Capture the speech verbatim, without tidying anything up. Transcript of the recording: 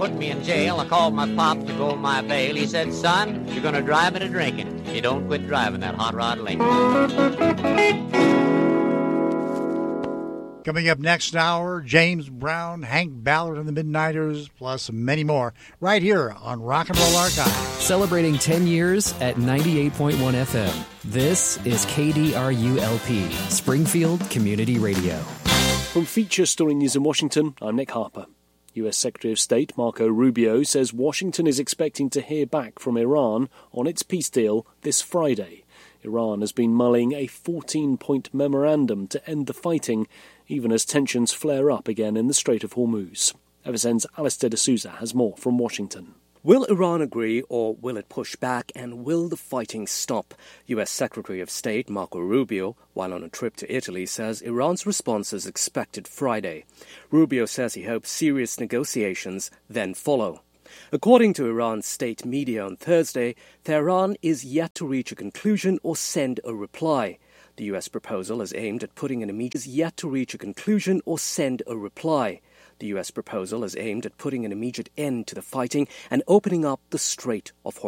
put me in jail. I called my pop to go my bail. He said, son, you're going to drive me to drinking. You don't quit driving that hot rod Lincoln. Coming up next hour, James Brown, Hank Ballard and the Midnighters, plus many more, right here on Rock and Roll Archive. Celebrating ten years at ninety-eight point one F M. This is K D R U L P, Springfield Community Radio. From Feature Story News in Washington, I'm Nick Harper. U S Secretary of State Marco Rubio says Washington is expecting to hear back from Iran on its peace deal this Friday. Iran has been mulling a fourteen-point memorandum to end the fighting, even as tensions flare up again in the Strait of Hormuz. F S N's Alistair D'Souza has more from Washington. Will Iran agree or will it push back, and will the fighting stop? U S Secretary of State Marco Rubio, while on a trip to Italy, says Iran's response is expected Friday. Rubio says he hopes serious negotiations then follow. According to Iran's state media on Thursday, Tehran is yet to reach a conclusion or send a reply. The U S proposal is aimed at putting an immediate is yet to reach a conclusion or send a reply. The U S proposal is aimed at putting an immediate end to the fighting and opening up the Strait of Hormuz.